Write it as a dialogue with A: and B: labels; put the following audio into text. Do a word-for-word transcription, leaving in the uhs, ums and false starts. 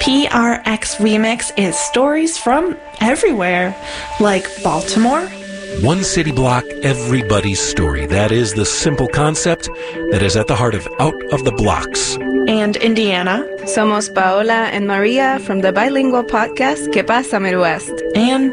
A: P R X Remix is stories from everywhere, like Baltimore.
B: One city block, everybody's story. That is the simple concept that is at the heart of Out of the Blocks.
A: And Indiana.
C: Somos Paola and Maria from the bilingual podcast Que Pasa Midwest.
A: And